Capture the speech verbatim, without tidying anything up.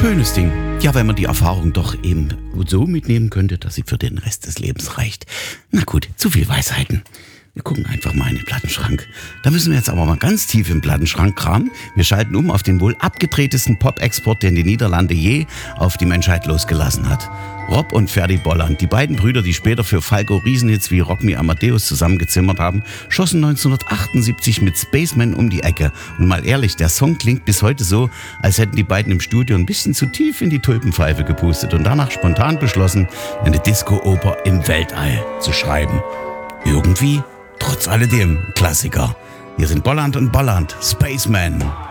Schönes Ding. Ja, wenn man die Erfahrung doch eben so mitnehmen könnte, dass sie für den Rest des Lebens reicht. Na gut, zu viel Weisheiten. Wir gucken einfach mal in den Plattenschrank. Da müssen wir jetzt aber mal ganz tief im Plattenschrank kramen. Wir schalten um auf den wohl abgedrehtesten Pop-Export, den die Niederlande je auf die Menschheit losgelassen hat. Rob und Ferdy Bolland, die beiden Brüder, die später für Falco Riesenhits wie Rock Me Amadeus zusammengezimmert haben, schossen neunzehnhundertachtundsiebzig mit Spaceman um die Ecke. Und mal ehrlich, der Song klingt bis heute so, als hätten die beiden im Studio ein bisschen zu tief in die Tulpenpfeife gepustet und danach spontan beschlossen, eine Disco-Oper im Weltall zu schreiben. Irgendwie, trotz alledem, Klassiker. Hier sind Bolland und Bolland, Spaceman.